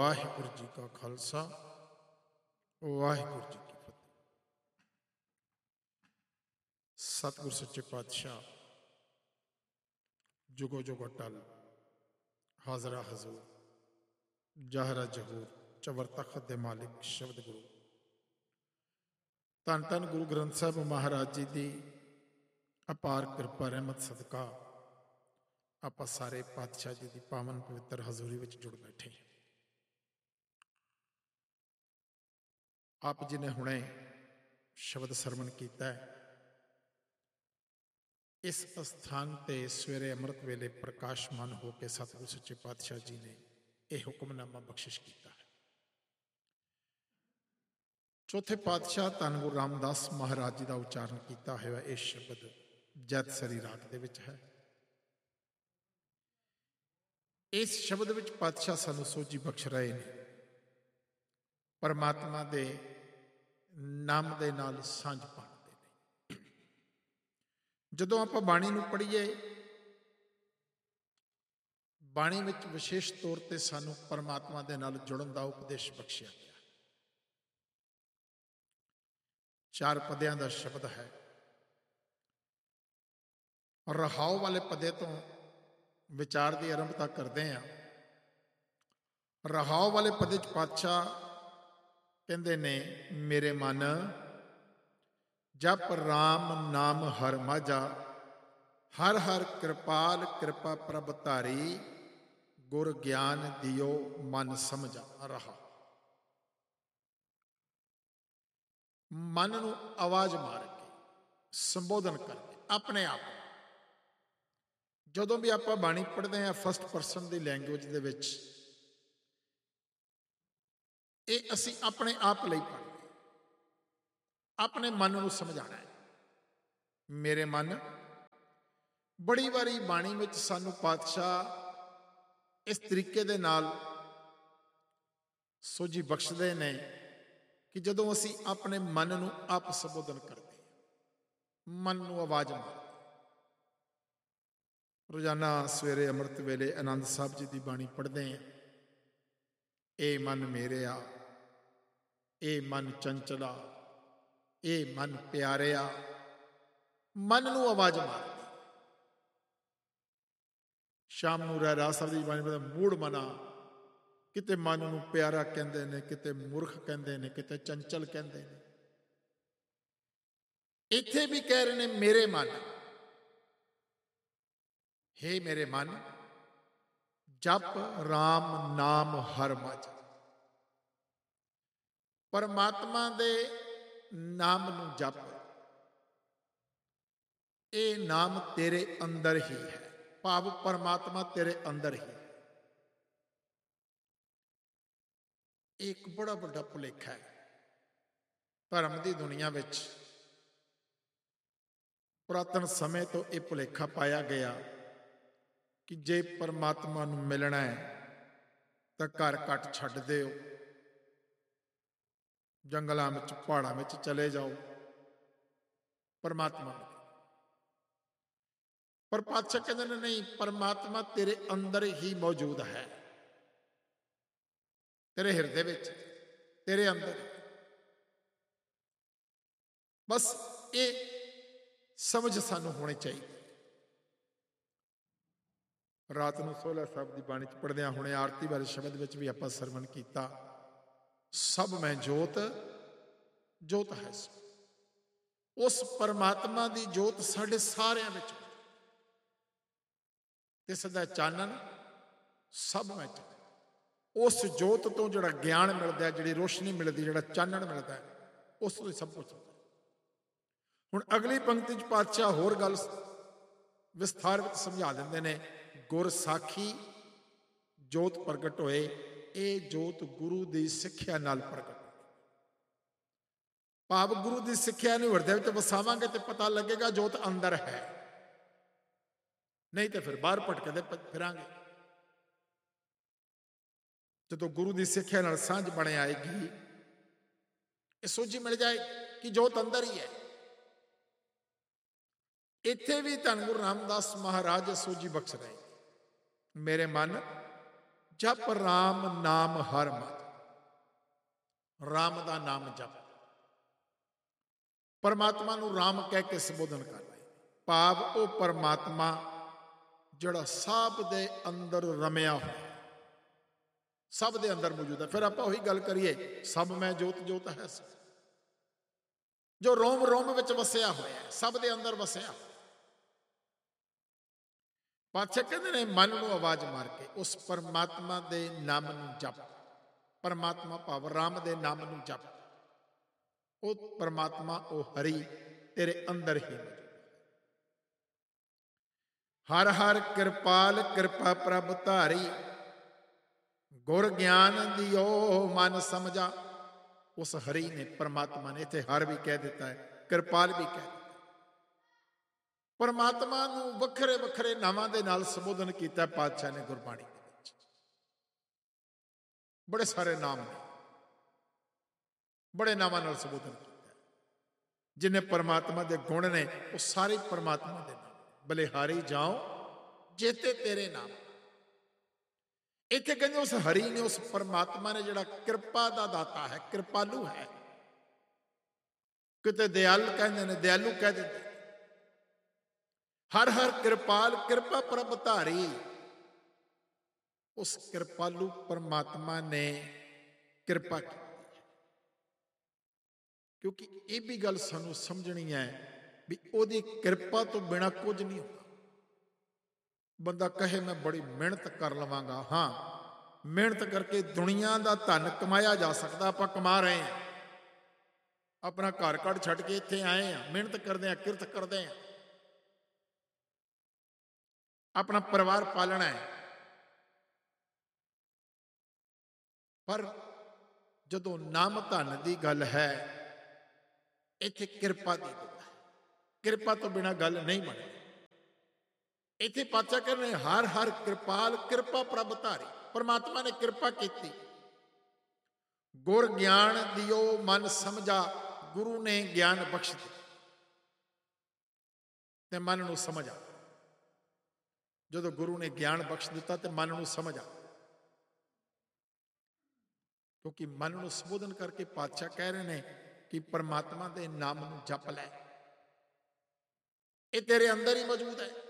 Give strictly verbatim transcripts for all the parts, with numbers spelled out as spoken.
ਵਾਹਿਗੁਰੂ ਜੀ ਕਾ ਖਾਲਸਾ, ਵਾਹਿਗੁਰੂ ਜੀ ਕੀ ਫਤਿਹ। ਸਤਿਗੁਰ ਸੱਚੇ ਪਾਤਸ਼ਾਹ ਜੁਗੋ ਜੁਗ ਅਟਲ, ਹਾਜ਼ਰਾ ਹਜ਼ੂਰ, ਜ਼ਾਹਰਾ ਜ਼ਹੂਰ, ਚਵਰ ਤਖਤ ਦੇ ਮਾਲਿਕ ਸ਼ਬਦ ਗੁਰੂ ਧੰਨ ਧੰਨ ਗੁਰੂ ਗ੍ਰੰਥ ਸਾਹਿਬ ਮਹਾਰਾਜ ਜੀ ਦੀ ਅਪਾਰ ਕਿਰਪਾ ਰਹਿਮਤ ਸਦਕਾ ਆਪਾਂ ਸਾਰੇ ਪਾਤਸ਼ਾਹ ਜੀ ਦੀ ਪਾਵਨ ਪਵਿੱਤਰ ਹਜ਼ੂਰੀ ਵਿੱਚ ਜੁੜ ਬੈਠੇ। ਆਪ ਜੀ ਨੇ ਹੁਣੇ ਸ਼ਬਦ ਸਰਵਣ ਕੀਤਾ ਹੈ। ਇਸ ਅਸਥਾਨ ਤੇ ਸਵੇਰੇ ਅੰਮ੍ਰਿਤ ਵੇਲੇ ਪ੍ਰਕਾਸ਼ਮਾਨ ਹੋ ਕੇ ਸਤਿਗੁਰ ਸੱਚੇ ਪਾਤਸ਼ਾਹ ਜੀ ਨੇ ਇਹ ਹੁਕਮਨਾਮਾ ਬਖਸ਼ਿਸ਼ ਕੀਤਾ ਹੈ। ਚੌਥੇ ਪਾਤਸ਼ਾਹ ਧੰਨ ਗੁਰੂ ਰਾਮਦਾਸ ਮਹਾਰਾਜ ਜੀ ਦਾ ਉਚਾਰਨ ਕੀਤਾ ਹੋਇਆ ਇਹ ਸ਼ਬਦ ਜੈਤਸਰੀ ਰਾਗ ਦੇ ਵਿੱਚ ਹੈ। ਇਸ ਸ਼ਬਦ ਵਿੱਚ ਪਾਤਸ਼ਾਹ ਸਾਨੂੰ ਸੋਝੀ ਬਖਸ਼ ਰਹੇ ਨੇ, ਪਰਮਾਤਮਾ ਦੇ ਨਾਮ ਦੇ ਨਾਲ ਸਾਂਝ ਪਾਉਂਦੇ ਨੇ। ਜਦੋਂ ਆਪਾਂ ਬਾਣੀ ਨੂੰ ਪੜ੍ਹੀਏ, ਬਾਣੀ ਵਿੱਚ ਵਿਸ਼ੇਸ਼ ਤੌਰ ਤੇ ਸਾਨੂੰ ਪਰਮਾਤਮਾ ਦੇ ਨਾਲ ਜੁੜਨ ਦਾ ਉਪਦੇਸ਼ ਬਖਸ਼ਿਆ ਗਿਆ। ਚਾਰ ਪਦਿਆਂ ਦਾ ਸ਼ਬਦ ਹੈ। ਰਹਾਉ ਵਾਲੇ ਪਦੇ ਤੋਂ ਵਿਚਾਰ ਦੀ ਆਰੰਭਤਾ ਕਰਦੇ ਹਾਂ। ਰਹਾਉ ਵਾਲੇ ਪਦੇ 'ਚ ਪਾਤਸ਼ਾਹ ਕਹਿੰਦੇ ਨੇ, ਮੇਰੇ ਮਨ ਜਪ ਰਾਮ ਨਾਮ ਹਰ ਮਾਝਾ, ਹਰ ਹਰ ਕਿਰਪਾਲ ਕਿਰਪਾ ਪ੍ਰਭ ਧਾਰੀ, ਗੁਰ ਗਿਆਨ ਦਿਓ ਮਨ ਸਮਝਾ। ਰਹਾ ਮਨ ਨੂੰ ਆਵਾਜ਼ ਮਾਰ ਕੇ ਸੰਬੋਧਨ ਕਰਕੇ ਆਪਣੇ ਆਪ। ਜਦੋਂ ਵੀ ਆਪਾਂ ਬਾਣੀ ਪੜ੍ਹਦੇ ਹਾਂ ਫਸਟ ਪਰਸਨ ਦੀ ਲੈਂਗੁਏਜ ਦੇ ਵਿੱਚ, ਇਹ ਅਸੀਂ ਆਪਣੇ ਆਪ ਲਈ ਪੜ੍ਹਦੇ, ਆਪਣੇ ਮਨ ਨੂੰ ਸਮਝਾਉਣਾ ਹੈ। ਮੇਰੇ ਮਨ, ਬੜੀ ਵਾਰੀ ਬਾਣੀ ਵਿੱਚ ਸਾਨੂੰ ਪਾਤਸ਼ਾਹ ਇਸ ਤਰੀਕੇ ਦੇ ਨਾਲ ਸੋਝੀ ਬਖਸ਼ਦੇ ਨੇ ਕਿ ਜਦੋਂ ਅਸੀਂ ਆਪਣੇ ਮਨ ਨੂੰ ਆਪ ਸੰਬੋਧਨ ਕਰਦੇ ਹਾਂ, ਮਨ ਨੂੰ ਆਵਾਜ਼ ਮਾਰਦੇ। ਰੋਜ਼ਾਨਾ ਸਵੇਰੇ ਅੰਮ੍ਰਿਤ ਵੇਲੇ ਆਨੰਦ ਸਾਹਿਬ ਜੀ ਦੀ ਬਾਣੀ ਪੜ੍ਹਦੇ ਹਾਂ। ਇਹ ਮਨ ਮੇਰਿਆ, ਇਹ ਮਨ ਚੰਚਲਾ, ਇਹ ਮਨ ਪਿਆਰਿਆ, ਮਨ ਨੂੰ ਆਵਾਜ਼ ਮਾਰਦੀ। ਸ਼ਾਮ ਨੂੰ ਰਹਿਰਾਸ ਸਾਹਿਬ ਦੀ ਬਾਣੀ ਪੜ੍ਹਦੇ, ਮੂੜ ਮਨਾ, ਕਿਤੇ ਮਨ ਨੂੰ ਪਿਆਰਾ ਕਹਿੰਦੇ ਨੇ, ਕਿਤੇ ਮੂਰਖ ਕਹਿੰਦੇ ਨੇ, ਕਿਤੇ ਚੰਚਲ ਕਹਿੰਦੇ ਨੇ। ਇੱਥੇ ਵੀ ਕਹਿ ਰਹੇ ਨੇ ਮੇਰੇ ਮਨ, ਹੇ ਮੇਰੇ ਮਨ ਜਪ ਰਾਮ ਨਾਮ ਹਰ ਮਾਝਾ। ਪਰਮਾਤਮਾ ਦੇ ਨਾਮ ਨੂੰ ਜਪ, ਇਹ ਨਾਮ ਤੇਰੇ ਅੰਦਰ ਹੀ ਹੈ, ਭਾਵ ਪਰਮਾਤਮਾ ਤੇਰੇ ਅੰਦਰ ਹੀ। ਇਹ ਇੱਕ ਬੜਾ ਵੱਡਾ ਭੁਲੇਖਾ ਹੈ ਧਰਮ ਦੀ ਦੁਨੀਆ ਵਿੱਚ। ਪੁਰਾਤਨ ਸਮੇਂ ਤੋਂ ਇਹ ਭੁਲੇਖਾ ਪਾਇਆ ਗਿਆ ਕਿ ਜੇ ਪਰਮਾਤਮਾ ਨੂੰ ਮਿਲਣਾ ਹੈ ਤਾਂ ਘਰ ਘੱਟ ਛੱਡ ਦਿਓ, ਜੰਗਲਾਂ ਵਿੱਚ ਪਹਾੜਾਂ ਵਿੱਚ ਚਲੇ ਜਾਓ, ਪਰਮਾਤਮਾ ਨੂੰ। ਪਰ ਪਾਤਸ਼ਾਹ ਕਹਿੰਦੇ ਨੇ ਨਹੀਂ, ਪਰਮਾਤਮਾ ਤੇਰੇ ਅੰਦਰ ਹੀ ਮੌਜੂਦ ਹੈ, ਤੇਰੇ ਹਿਰਦੇ ਵਿੱਚ, ਤੇਰੇ ਅੰਦਰ। ਬਸ ਇਹ ਸਮਝ ਸਾਨੂੰ ਹੋਣੀ ਚਾਹੀਦੀ। ਰਾਤ ਨੂੰ ਸੋਹਲਾ ਸਾਹਿਬ ਦੀ ਬਾਣੀ 'ਚ ਪੜ੍ਹਦਿਆਂ ਹੁਣੇ ਆਰਤੀ ਵਾਲੇ ਸ਼ਬਦ ਵਿੱਚ ਵੀ ਆਪਾਂ ਸਰਵਣ ਕੀਤਾ, ਸਭ ਮੈਂ ਜੋਤ ਜੋਤ ਹੈ। ਉਸ ਪਰਮਾਤਮਾ ਦੀ ਜੋਤ ਸਾਡੇ ਸਾਰਿਆਂ ਵਿੱਚ, ਤੇ ਸਦਾ ਚਾਨਣ ਸਭ ਮੈਂ ਚਾਨਣ। ਉਸ ਜੋਤ ਤੋਂ ਜਿਹੜਾ ਗਿਆਨ ਮਿਲਦਾ, ਜਿਹੜੀ ਰੋਸ਼ਨੀ ਮਿਲਦੀ, ਜਿਹੜਾ ਚਾਨਣ ਮਿਲਦਾ, ਉਸ ਤੋਂ ਸਭ ਕੁਝ। ਹੁਣ ਅਗਲੀ ਪੰਕਤੀ 'ਚ ਪਾਤਸ਼ਾਹ ਹੋਰ ਗੱਲ ਵਿਸਥਾਰ ਵਿੱਚ ਸਮਝਾ ਦਿੰਦੇ ਨੇ। ਗੁਰ ਸਾਖੀ ਜੋਤ ਪ੍ਰਗਟ ਹੋਏ, ਇਹ ਜੋਤ ਗੁਰੂ ਦੀ ਸਿੱਖਿਆ ਨਾਲ ਪ੍ਰਗਟ। ਭਾਵ ਗੁਰੂ ਦੀ ਸਿੱਖਿਆ ਨੂੰ ਹਿਰਦੇ ਵਿੱਚ ਵਸਾਵਾਂਗੇ ਤੇ ਪਤਾ ਲੱਗੇਗਾ ਜੋਤ ਅੰਦਰ ਹੈ, ਨਹੀਂ ਤੇ ਫਿਰ ਬਾਹਰ ਭਟਕਦੇ ਫਿਰਾਂਗੇ। ਜਦੋਂ ਗੁਰੂ ਦੀ ਸਿੱਖਿਆ ਨਾਲ ਸਾਂਝ ਬਣ ਆਏਗੀ, ਇਹ ਸੋਝੀ ਮਿਲ ਜਾਏ ਕਿ ਜੋਤ ਅੰਦਰ ਹੀ ਹੈ। ਇੱਥੇ ਵੀ ਧੰਨ ਗੁਰੂ ਰਾਮਦਾਸ ਮਹਾਰਾਜ ਸੋਝੀ ਬਖਸ਼ ਰਹੇ। ਮੇਰੇ ਮਨ ਜਪ ਰਾਮ ਨਾਮ ਹਰ ਮਤ। ਰਾਮ ਦਾ ਨਾਮ ਜਪ, ਪਰਮਾਤਮਾ ਨੂੰ ਰਾਮ ਕਹਿ ਕੇ ਸੰਬੋਧਨ ਕਰ ਰਹੇ, ਭਾਵ ਉਹ ਪਰਮਾਤਮਾ ਜਿਹੜਾ ਸਭ ਦੇ ਅੰਦਰ ਰਮਿਆ ਹੋਇਆ, ਸਭ ਦੇ ਅੰਦਰ ਮੌਜੂਦ ਹੈ। ਫਿਰ ਆਪਾਂ ਉਹੀ ਗੱਲ ਕਰੀਏ, ਸਭ ਮੈਂ ਜੋਤ ਜੋਤ ਹੈ, ਜੋ ਰੋਮ ਰੋਮ ਵਿੱਚ ਵਸਿਆ ਹੋਇਆ, ਸਭ ਦੇ ਅੰਦਰ ਵਸਿਆ। ਪਾਤਸ਼ਾਹ ਕਹਿੰਦੇ ਨੇ ਮਨ ਨੂੰ ਆਵਾਜ਼ ਮਾਰ ਕੇ ਉਸ ਪਰਮਾਤਮਾ ਦੇ ਨਾਮ ਨੂੰ ਜਪ। ਪਰਮਾਤਮਾ ਭਾਵ ਰਾਮ ਦੇ ਨਾਮ ਨੂੰ ਜਪ। ਉਹ ਪਰਮਾਤਮਾ, ਉਹ ਹਰੀ ਤੇਰੇ ਅੰਦਰ ਹੀ ਮੌਜੂਦ। ਹਰ ਹਰ ਕਿਰਪਾਲ ਕਿਰਪਾ ਪ੍ਰਭ ਧਾਰੀ, ਗੁਰ ਗਿਆਨ ਦਿਓ ਮਨ ਸਮਝਾ। ਉਸ ਹਰੀ ਨੇ, ਪਰਮਾਤਮਾ ਨੇ, ਇੱਥੇ ਹਰ ਵੀ ਕਹਿ ਦਿੱਤਾ ਹੈ, ਕਿਰਪਾਲ ਵੀ ਕਹਿ ਦਿੱਤਾ। ਪਰਮਾਤਮਾ ਨੂੰ ਵੱਖਰੇ ਵੱਖਰੇ ਨਾਵਾਂ ਦੇ ਨਾਲ ਸੰਬੋਧਨ ਕੀਤਾ ਪਾਤਸ਼ਾਹ ਨੇ ਗੁਰਬਾਣੀ ਦੇ ਵਿੱਚ। ਬੜੇ ਸਾਰੇ ਨਾਮ ਨੇ, ਬੜੇ ਨਾਵਾਂ ਨਾਲ ਸੰਬੋਧਨ ਕੀਤਾ। ਜਿੰਨੇ ਪਰਮਾਤਮਾ ਦੇ ਗੁਣ ਨੇ ਉਹ ਸਾਰੇ ਪਰਮਾਤਮਾ ਦੇ ਨਾਮ। ਬਲਿਹਾਰੀ ਜਾਓ ਜੇਤੇ ਤੇਰੇ ਨਾਮ। ਇੱਥੇ ਕਹਿੰਦੇ ਉਸ ਹਰੀ ਨੇ, ਉਸ ਪਰਮਾਤਮਾ ਨੇ ਜਿਹੜਾ ਕਿਰਪਾ ਦਾ ਦਾਤਾ ਹੈ, ਕਿਰਪਾਲੂ ਹੈ। ਕਿਤੇ ਦਿਆਲ ਕਹਿੰਦੇ ਨੇ, ਦਿਆਲੂ ਕਹਿ ਦਿੰਦੇ। ਹਰ ਹਰ ਕਿਰਪਾਲ ਕਿਰਪਾ ਪ੍ਰਭ ਧਾਰੀ। ਉਸ ਕਿਰਪਾਲੂ ਪਰਮਾਤਮਾ ਨੇ ਕਿਰਪਾ ਕੀਤੀ ਹੈ। ਕਿਉਂਕਿ ਇਹ ਵੀ ਗੱਲ ਸਾਨੂੰ ਸਮਝਣੀ ਹੈ ਵੀ ਉਹਦੀ ਕਿਰਪਾ ਤੋਂ ਬਿਨਾਂ ਕੁਝ ਨਹੀਂ ਹੁੰਦਾ। ਬੰਦਾ ਕਹੇ ਮੈਂ ਬੜੀ ਮਿਹਨਤ ਕਰ ਲਵਾਂਗਾ, ਹਾਂ ਮਿਹਨਤ ਕਰਕੇ ਦੁਨੀਆ ਦਾ ਧਨ ਕਮਾਇਆ ਜਾ ਸਕਦਾ। ਆਪਾਂ ਕਮਾ ਰਹੇ ਹਾਂ, ਆਪਣਾ ਘਰ ਘੜ ਛੱਡ ਕੇ ਇੱਥੇ ਆਏ ਹਾਂ, ਮਿਹਨਤ ਕਰਦੇ ਹਾਂ, ਕਿਰਤ ਕਰਦੇ ਹਾਂ, ਆਪਣਾ ਪਰਿਵਾਰ ਪਾਲਣਾ ਹੈ। ਪਰ ਜਦੋਂ ਨਾਮ ਧਨ ਦੀ ਗੱਲ ਹੈ, ਇੱਥੇ ਕਿਰਪਾ ਦੀ ਗੱਲ ਹੈ। ਕਿਰਪਾ ਤੋਂ ਬਿਨਾਂ ਗੱਲ ਨਹੀਂ ਬਣਦੀ। ਇੱਥੇ ਪਾਤਸ਼ਾਹ ਕਹਿੰਦੇ ਹਰ ਹਰ ਕਿਰਪਾਲ ਕਿਰਪਾ ਪ੍ਰਭ ਧਾਰੀ। ਪਰਮਾਤਮਾ ਨੇ ਕਿਰਪਾ ਕੀਤੀ। ਗੁਰ ਗਿਆਨ ਦਿਓ ਮਨ ਸਮਝਾ। ਗੁਰੂ ਨੇ ਗਿਆਨ ਬਖਸ਼ ਦਿੱਤਾ ਤੇ ਮਨ ਨੂੰ ਸਮਝ ਆ। ਜਦੋਂ ਗੁਰੂ ਨੇ ਗਿਆਨ ਬਖਸ਼ ਦਿੱਤਾ ਤੇ ਮਨ ਨੂੰ ਸਮਝ ਆ। ਕਿਉਂਕਿ ਮਨ ਨੂੰ ਸੰਬੋਧਨ ਕਰਕੇ ਪਾਤਸ਼ਾਹ ਕਹਿ ਰਹੇ ਨੇ ਕਿ ਪਰਮਾਤਮਾ ਦੇ ਨਾਮ ਨੂੰ ਜਪ ਲੈ, ਇਹ ਤੇਰੇ ਅੰਦਰ ਹੀ ਮੌਜੂਦ ਹੈ।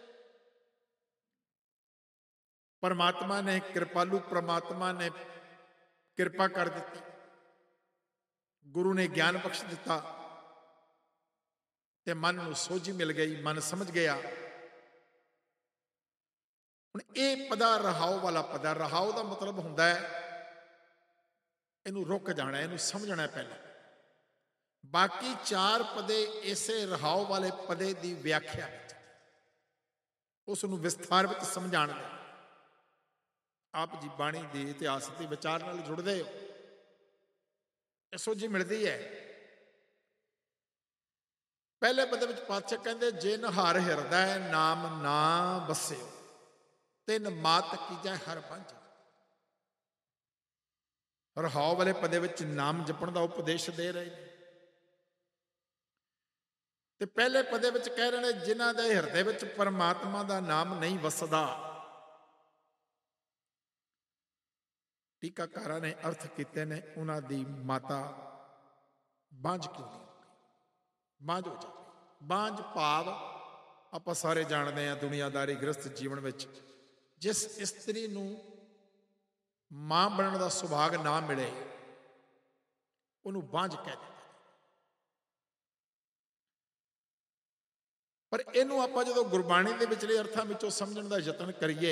ਪਰਮਾਤਮਾ ਨੇ, ਕਿਰਪਾਲੂ ਪਰਮਾਤਮਾ ਨੇ ਕਿਰਪਾ ਕਰ ਦਿੱਤੀ। ਗੁਰੂ ਨੇ ਗਿਆਨ ਬਖਸ਼ ਦਿੱਤਾ ਤੇ ਮਨ ਨੂੰ ਸੋਝੀ ਮਿਲ ਗਈ, ਮਨ ਸਮਝ ਗਿਆ। ਹੁਣ ਇਹ ਪਦਾ ਰਹਾਉ ਵਾਲਾ ਪਦਾ। ਰਹਾਉ ਦਾ ਮਤਲਬ ਹੁੰਦਾ ਹੈ ਇਹਨੂੰ ਰੁਕ ਜਾਣਾ, ਇਹਨੂੰ ਸਮਝਣਾ ਪਹਿਲਾਂ। ਬਾਕੀ ਚਾਰ ਪਦੇ ਇਸੇ ਰਹਾਉ ਵਾਲੇ ਪਦੇ ਦੀ ਵਿਆਖਿਆ ਵਿੱਚ, ਉਸ ਨੂੰ ਵਿਸਥਾਰ ਵਿੱਚ ਸਮਝਾਣ ਦੇ ਆਪ ਜੀ ਬਾਣੀ ਦੇ ਇਤਿਹਾਸ ਦੇ ਵਿਚਾਰ ਨਾਲ ਜੁੜਦੇ ਹੋ, ਇਹ ਸੋਝੀ ਮਿਲਦੀ ਹੈ। ਪਹਿਲੇ ਪਦ ਵਿੱਚ ਪਾਤਸ਼ਾਹ ਕਹਿੰਦੇ ਜਿਨ ਹਰ ਹਿਰਦੈ ਨਾਮ ਨਾ ਵਸਿਓ, ਤਿਨ ਮਾਤ ਕੀਜੈ ਹਰ ਪੰਜ। ਰਹਾਉ ਵਾਲੇ ਪਦੇ ਵਿੱਚ ਨਾਮ ਜਪਣ ਦਾ ਉਪਦੇਸ਼ ਦੇ ਰਹੇ ਨੇ ਤੇ ਪਹਿਲੇ ਪਦੇ ਵਿੱਚ ਕਹਿ ਰਹੇ ਨੇ ਜਿਨ੍ਹਾਂ ਦੇ ਹਿਰਦੇ ਵਿੱਚ ਪਰਮਾਤਮਾ ਦਾ ਨਾਮ ਨਹੀਂ ਵਸਦਾ। ਟੀਕਾਕਾਰਾਂ ਨੇ ਅਰਥ ਕੀਤੇ ਨੇ ਉਹਨਾਂ ਦੀ ਮਾਤਾ ਬਾਂਝ ਕਿਉਂ ਨਹੀਂ ਹੋ ਗਈ, ਬਾਂਝ ਹੋ ਜਾਵੇ। ਬਾਂਝ ਭਾਵ ਆਪਾਂ ਸਾਰੇ ਜਾਣਦੇ ਹਾਂ ਦੁਨੀਆਦਾਰੀ ਗ੍ਰਸਥ ਜੀਵਨ ਵਿੱਚ ਜਿਸ ਇਸਤਰੀ ਨੂੰ ਮਾਂ ਬਣਨ ਦਾ ਸੁਭਾਗ ਨਾ ਮਿਲੇ ਉਹਨੂੰ ਬਾਂਝ ਕਹਿ ਦਿੰਦੇ। ਪਰ ਇਹਨੂੰ ਆਪਾਂ ਜਦੋਂ ਗੁਰਬਾਣੀ ਦੇ ਵਿਚਲੇ ਅਰਥਾਂ ਵਿੱਚੋਂ ਸਮਝਣ ਦਾ ਯਤਨ ਕਰੀਏ,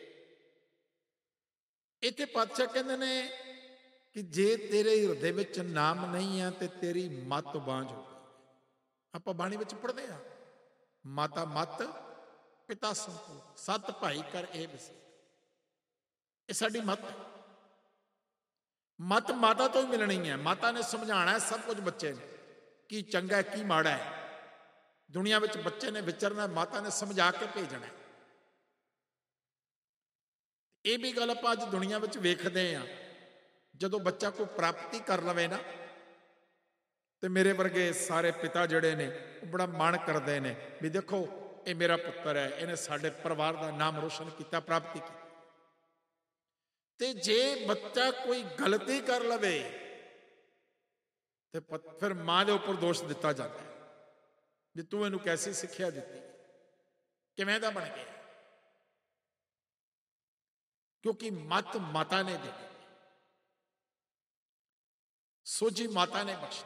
ਇੱਥੇ ਪਾਤਸ਼ਾਹ ਕਹਿੰਦੇ ਨੇ ਕਿ ਜੇ ਤੇਰੇ ਹਿਰਦੇ ਵਿੱਚ ਨਾਮ ਨਹੀਂ ਹੈ ਤੇ ਤੇਰੀ ਮੱਤ ਬਾਂਝ ਹੋ ਗਈ। ਆਪਾਂ ਬਾਣੀ ਵਿੱਚ ਪੜ੍ਹਦੇ ਹਾਂ ਮਾਤਾ ਮੱਤ ਪਿਤਾ ਸੰਤੋਖ, ਸੱਤ ਭਾਈ ਕਰ ਇਹ ਵਸੇ। ਇਹ ਸਾਡੀ ਮੱਤ ਹੈ। ਮੱਤ ਮਾਤਾ ਤੋਂ ਹੀ ਮਿਲਣੀ ਹੈ। ਮਾਤਾ ਨੇ ਸਮਝਾਉਣਾ ਸਭ ਕੁਝ ਬੱਚੇ ਨੇ, ਕੀ ਚੰਗਾ ਕੀ ਮਾੜਾ ਹੈ। ਦੁਨੀਆ ਵਿੱਚ ਬੱਚੇ ਨੇ ਵਿਚਰਨਾ, ਮਾਤਾ ਨੇ ਸਮਝਾ ਕੇ ਭੇਜਣਾ। ਇਹ ਵੀ ਗੱਲ ਆਪਾਂ ਅੱਜ ਦੁਨੀਆ ਵਿੱਚ ਵੇਖਦੇ ਹਾਂ। ਜਦੋਂ ਬੱਚਾ ਕੋਈ ਪ੍ਰਾਪਤੀ ਕਰ ਲਵੇ ਨਾ ਤੇ ਮੇਰੇ ਵਰਗੇ ਸਾਰੇ ਪਿਤਾ ਜਿਹੜੇ ਨੇ ਉਹ ਬੜਾ ਮਾਣ ਕਰਦੇ ਨੇ ਵੀ ਦੇਖੋ ਇਹ ਮੇਰਾ ਪੁੱਤਰ ਹੈ, ਇਹਨੇ ਸਾਡੇ ਪਰਿਵਾਰ ਦਾ ਨਾਮ ਰੋਸ਼ਨ ਕੀਤਾ, ਪ੍ਰਾਪਤੀ ਕੀਤੀ। ਤੇ ਜੇ ਬੱਚਾ ਕੋਈ ਗਲਤੀ ਕਰ ਲਵੇ ਤੇ ਫਿਰ ਮਾਂ ਦੇ ਉੱਪਰ ਦੋਸ਼ ਦਿੱਤਾ ਜਾਂਦਾ ਹੈ ਵੀ ਤੂੰ ਇਹਨੂੰ ਕੈਸੀ ਸਿੱਖਿਆ ਦਿੱਤੀ, ਕਿਵੇਂ ਦਾ ਬਣ ਗਿਆ। ਕਿਉਂਕਿ ਮੱਤ ਮਾਤਾ ਨੇ ਦਿੱਤੀ, ਸੋਝੀ ਮਾਤਾ ਨੇ ਬਖਸ਼ੀ।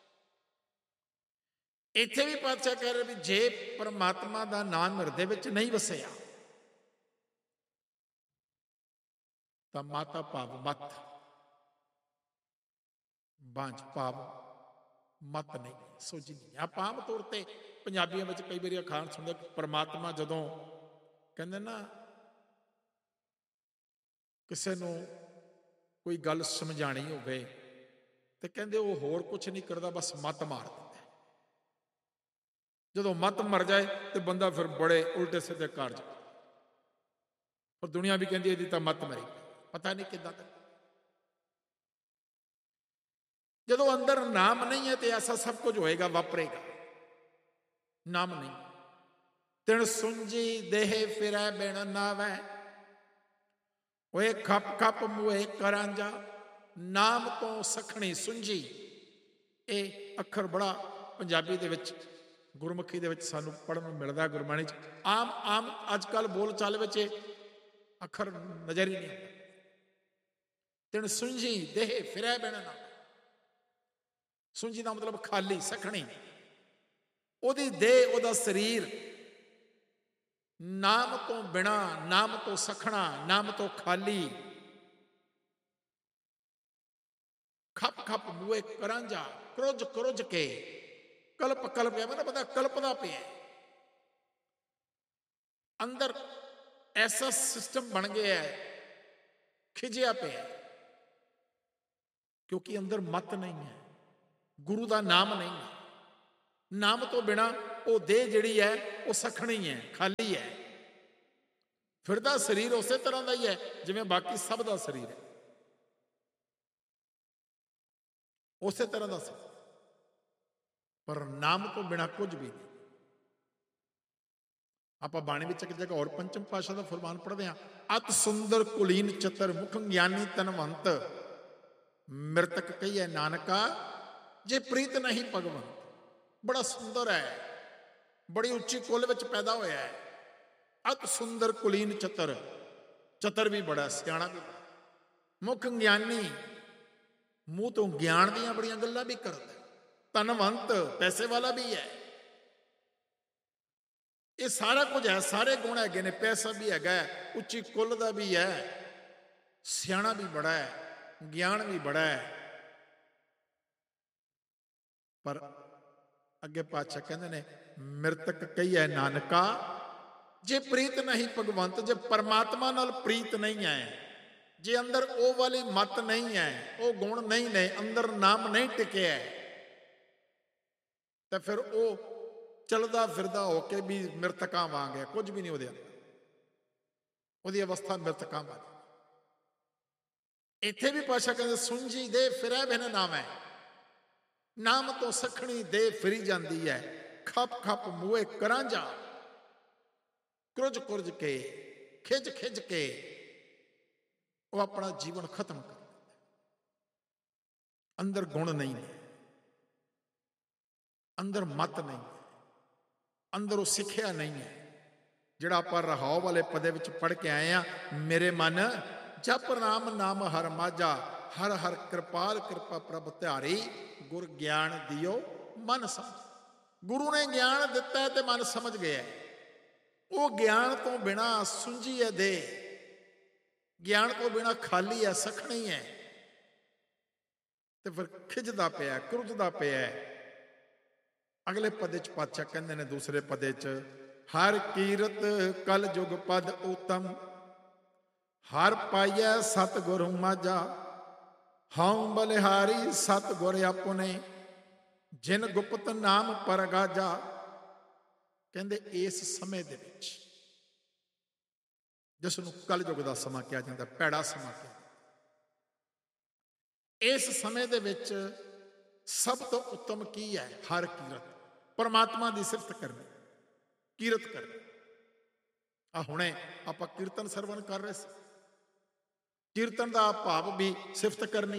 ਇੱਥੇ ਵੀ ਪਾਤਸ਼ਾਹ ਕਹਿ ਰਹੇ ਵੀ ਜੇ ਪਰਮਾਤਮਾ ਦਾ ਨਾਮ ਹਿਰਦੇ ਵਿੱਚ ਨਹੀਂ ਵਸਿਆ ਤਾਂ ਮਾਤਾ ਭਾਵ ਮੱਤ, ਬਾਂਝ ਭਾਵ ਮੱਤ ਨਹੀਂ, ਸੋਝੀ ਨਹੀਂ। ਆਪਾਂ ਆਮ ਤੌਰ ਤੇ ਪੰਜਾਬੀਆਂ ਵਿੱਚ ਕਈ ਵਾਰੀ ਅਖਾਣ ਸੁਣਦੇ ਪਰਮਾਤਮਾ ਜਦੋਂ ਕਹਿੰਦੇ ਨਾ ਕਿਸੇ ਨੂੰ ਕੋਈ ਗੱਲ ਸਮਝਾਣੀ ਹੋਵੇ ਤੇ ਕਹਿੰਦੇ ਉਹ ਹੋਰ ਕੁਝ ਨਹੀਂ ਕਰਦਾ, ਬਸ ਮੱਤ ਮਾਰ ਦਿੰਦਾ। ਜਦੋਂ ਮੱਤ ਮਰ ਜਾਏ ਤੇ ਬੰਦਾ ਫਿਰ ਬੜੇ ਉਲਟੇ ਸਿੱਧੇ ਕਾਰਜ, ਪਰ ਦੁਨੀਆ ਵੀ ਕਹਿੰਦੀ ਇਹਦੀ ਤਾਂ ਮੱਤ ਮਰੀ, ਪਤਾ ਨਹੀਂ ਕਿੱਦਾਂ ਤੱਕ। ਜਦੋਂ ਅੰਦਰ ਨਾਮ ਨਹੀਂ ਹੈ ਤੇ ਐਸਾ ਸਭ ਕੁਝ ਹੋਏਗਾ, ਵਾਪਰੇਗਾ। ਨਾਮ ਨਹੀਂ, ਤਿਣ ਸੁੰਝੀ ਦੇਹ ਫਿਰੈ ਬਿਨ ਨਾਵੈ, ਓਏ ਖੱਪ ਖੱਪ ਮੂਹੇ ਕਰਾਂਜਾ। ਨਾਮ ਤੋਂ ਸਖਣੀ ਸੁੰਝੀ, ਇਹ ਅੱਖਰ ਬੜਾ ਪੰਜਾਬੀ ਦੇ ਵਿੱਚ, ਗੁਰਮੁਖੀ ਦੇ ਵਿੱਚ ਸਾਨੂੰ ਪੜ੍ਹਨ ਨੂੰ ਮਿਲਦਾ ਗੁਰਬਾਣੀ 'ਚ। ਆਮ ਆਮ ਅੱਜ ਕੱਲ੍ਹ ਬੋਲ ਚਾਲ ਵਿੱਚ ਇਹ ਅੱਖਰ ਨਜ਼ਰ ਹੀ ਨਹੀਂ ਆਉਂਦਾ। ਤਿਣ ਸੁੰਝੀ ਦੇਹ ਫਿਰੈ ਬਿਨ ਨਾਵੈ, ਸੁੰਝੀ ਦਾ ਮਤਲਬ ਖਾਲੀ, ਸਖਣੀ। ਉਹਦੀ ਦੇਹ, ਉਹਦਾ ਸਰੀਰ ਨਾਮ ਤੋਂ ਬਿਨਾ, ਨਾਮ ਤੋਂ ਸਖਣਾ, ਨਾਮ ਤੋਂ ਖਾਲੀ। ਖੱਪ ਖੱਪ ਮੂਹੇ ਕਰਾਂਜਾ, ਕਰੁੱਝ ਕਰੁੱਝ ਕੇ, ਕਲਪ ਕਲਪ, ਮੈਨੂੰ ਪਤਾ ਕਲਪਦਾ ਪਿਆ ਅੰਦਰ। ਐਸਾ ਸਿਸਟਮ ਬਣ ਗਿਆ, ਖਿਜਿਆ ਪਿਆ, ਕਿਉਂਕਿ ਅੰਦਰ ਮੱਤ ਨਹੀਂ ਹੈ, ਗੁਰੂ ਦਾ ਨਾਮ ਨਹੀਂ ਹੈ। ਨਾਮ ਤੋਂ ਬਿਨਾ ਉਹ ਦੇਹ ਜਿਹੜੀ ਹੈ ਉਹ ਸਖਣੀ ਹੈ, ਖਾਲੀ ਹੈ। ਫਿਰਦਾ ਸਰੀਰ ਉਸੇ ਤਰ੍ਹਾਂ ਦਾ ਹੀ ਹੈ ਜਿਵੇਂ ਬਾਕੀ ਸਭ ਦਾ ਸਰੀਰ ਹੈ, ਉਸੇ ਤਰ੍ਹਾਂ ਦਾ ਸਰੀਰ, ਪਰ ਨਾਮ ਤੋਂ ਬਿਨਾ ਕੁਝ ਵੀ ਨਹੀਂ। ਆਪਾਂ ਬਾਣੀ ਵਿੱਚ ਇੱਕ ਜਗ੍ਹਾ ਹੋਰ ਪੰਚਮ ਪਾਤਸ਼ਾਹ ਦਾ ਫਰਮਾਨ ਪੜ੍ਹਦੇ ਹਾਂ, ਅਤ ਸੁੰਦਰ ਕੁਲੀਨ ਚਤਰ ਮੁਖ ਗਿਆਨੀ ਤਨਵੰਤ, ਮਿਰਤਕ ਕਹੀਏ ਨਾਨਕਾ ਜੇ ਪ੍ਰੀਤ ਨਹੀਂ ਭਗਵੰਤ। ਬੜਾ ਸੁੰਦਰ ਹੈ, ਬੜੀ ਉੱਚੀ ਕੁੱਲ ਵਿੱਚ ਪੈਦਾ ਹੋਇਆ ਹੈ। ਅਤ ਸੁੰਦਰ ਕੁਲੀਨ ਚਤਰ, ਚਤਰ ਵੀ ਬੜਾ, ਸਿਆਣਾ ਵੀ ਬੜਾ। ਮੁਖ ਗਿਆਨੀ, ਮੂੰਹ ਤੋਂ ਗਿਆਨ ਦੀਆਂ ਬੜੀਆਂ ਗੱਲਾਂ ਵੀ ਕਰਦਾ। ਧਨਵੰਤ, ਪੈਸੇ ਵਾਲਾ ਵੀ ਹੈ। ਇਹ ਸਾਰਾ ਕੁਝ ਹੈ, ਸਾਰੇ ਗੁਣ ਹੈਗੇ ਨੇ। ਪੈਸਾ ਵੀ ਹੈਗਾ, ਉੱਚੀ ਕੁੱਲ ਦਾ ਵੀ ਹੈ, ਸਿਆਣਾ ਵੀ ਬੜਾ ਹੈ, ਗਿਆਨ ਵੀ ਬੜਾ ਹੈ। ਪਰ ਅੱਗੇ ਪਾਤਸ਼ਾਹ ਕਹਿੰਦੇ ਨੇ, ਮਿਰਤਕ ਕਹੀਏ ਨਾਨਕਾ ਜੇ ਪ੍ਰੀਤ ਨਹੀਂ ਭਗਵੰਤ। ਜੇ ਪਰਮਾਤਮਾ ਨਾਲ ਪ੍ਰੀਤ ਨਹੀਂ ਹੈ, ਜੇ ਅੰਦਰ ਉਹ ਵਾਲੀ ਮੱਤ ਨਹੀਂ ਹੈ, ਉਹ ਗੁਣ ਨਹੀਂ ਨੇ, ਅੰਦਰ ਨਾਮ ਨਹੀਂ ਟਿਕਿਆ, ਤਾਂ ਫਿਰ ਉਹ ਚਲਦਾ ਫਿਰਦਾ ਹੋ ਕੇ ਵੀ ਮਿਰਤਕਾਂ ਵਾਂਗ ਹੈ, ਕੁਝ ਵੀ ਨਹੀਂ ਉਹਦੇ ਅੰਦਰ। ਉਹਦੀ ਅਵਸਥਾ ਮਿਰਤਕਾਂ ਵਾਂਗ। ਇੱਥੇ ਵੀ ਪਾਤਸ਼ਾਹ ਕਹਿੰਦੇ ਸੁੰਝੀ ਦੇ ਫਿਰੈ ਬਿਨ ਨਾਵੈ, ਨਾਮ ਤੋਂ ਸਖਣੀ ਦੇ ਫਿਰੀ ਜਾਂਦੀ ਹੈ। ਖੱਪ ਖੱਪ ਮੂਹੇ ਕਰਾਂਜਾ, ਕੁਰਜ ਕੁਰਜ ਕੇ, ਖਿੱਚ ਖਿੱਚ ਕੇ ਉਹ ਆਪਣਾ ਜੀਵਨ ਖਤਮ ਕਰ ਦਿੰਦਾ। ਅੰਦਰ ਗੁਣ ਨਹੀਂ ਹੈ, ਅੰਦਰ ਮਤ ਨਹੀਂ ਹੈ, ਅੰਦਰ ਉਹ ਸਿੱਖਿਆ ਨਹੀਂ ਹੈ। ਜਿਹੜਾ ਆਪਾਂ ਰਹਾਉ ਵਾਲੇ ਪਦੇ ਵਿੱਚ ਪੜ੍ਹ ਕੇ ਆਏ ਆ, ਮੇਰੇ ਮਨ ਜਪ ਰਾਮ ਨਾਮ ਹਰ ਮਾਝਾ, ਹਰ ਹਰ ਕਿਰਪਾਲ ਕਿਰਪਾ ਪ੍ਰਭ ਧਿਆਰੀ, ਗੁਰ ਗਿਆਨ ਦਿਓ ਮਨ ਸਮਝ। ਗੁਰੂ ਨੇ ਗਿਆਨ ਦਿੱਤਾ ਤੇ ਮਨ ਸਮਝ ਗਿਆ। ਉਹ ਗਿਆਨ ਤੋਂ ਬਿਨਾ ਸੁੰਝੀ ਹੈ ਦੇ, ਗਿਆਨ ਤੋਂ ਬਿਨਾ ਖਾਲੀ ਹੈ, ਸਖਣੀ ਹੈ, ਤੇ ਫਿਰ ਖਿੱਚਦਾ ਪਿਆ, ਕਰੁੱਝਦਾ ਪਿਆ। ਅਗਲੇ ਪਦੇ ਚ ਪਾਤਸ਼ਾਹ ਕਹਿੰਦੇ ਨੇ, ਦੂਸਰੇ ਪਦੇ ਚ, ਹਰ ਕੀਰਤ ਕਲ ਯੁਗ ਪਦ ਉਤਮ, ਹਰ ਪਾਈਐ ਸਤਿਗੁਰ ਮਾਝਾ, ਹਉ ਬਲਿਹਾਰੀ ਸਤਿਗੁਰ ਆਪਣੇ, ਜਿਨ ਗੁਪਤ ਨਾਮ ਪਰਗਾਜਾ। ਕਹਿੰਦੇ ਇਸ ਸਮੇਂ ਦੇ ਵਿੱਚ, ਜਿਸ ਨੂੰ ਕਲਯੁਗ ਦਾ ਸਮਾਂ ਕਿਹਾ ਜਾਂਦਾ, ਭੈੜਾ ਸਮਾਂ ਕਿਹਾ, ਇਸ ਸਮੇਂ ਦੇ ਵਿੱਚ ਸਭ ਤੋਂ ਉੱਤਮ ਕੀ ਹੈ? ਹਰ ਕੀਰਤ, ਪਰਮਾਤਮਾ ਦੀ ਸਿਫਤ ਕਰਨੀ, ਕੀਰਤ ਕਰਨੀ। ਆ ਹੁਣੇ ਆਪਾਂ ਕੀਰਤਨ ਸਰਵਣ ਕਰ ਰਹੇ ਸੀ, ਕੀਰਤਨ ਦਾ ਭਾਵ ਵੀ ਸਿਫਤ ਕਰਨੀ।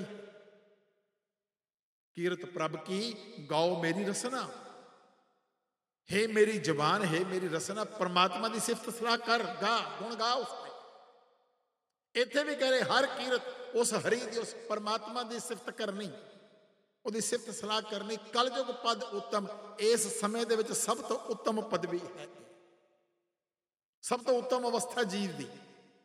ਕੀਰਤ ਪ੍ਰਭ ਕੀ ਗਾਓ ਮੇਰੀ ਰਸਨਾ, ਹੈ ਮੇਰੀ ਜ਼ਬਾਨ ਹੈ ਮੇਰੀ ਰਸਨਾ। ਪਰਮਾਤਮਾ ਦੀ ਸਿਫਤ ਸਲਾਹ ਕਰ, ਗਾ, ਗੁਣ ਗਾ ਉਸ ਤੇ। ਇੱਥੇ ਵੀ ਕਹ ਰਹੇ ਹਰ ਕੀਰਤ ਉਸ ਹਰੀ ਦੀ, ਉਸ ਪਰਮਾਤਮਾ ਦੀ ਸਿਫਤ ਕਰਨੀ, ਉਹਦੀ ਸਿਫਤ ਸਲਾਹ ਕਰਨੀ। ਕਲਯੁਗ ਪਦ ਉੱਤਮ, ਇਸ ਸਮੇਂ ਦੇ ਵਿੱਚ ਸਭ ਤੋਂ ਉੱਤਮ ਪਦਵੀ ਹੈ, ਸਭ ਤੋਂ ਉੱਤਮ ਅਵਸਥਾ ਜੀਵ ਦੀ,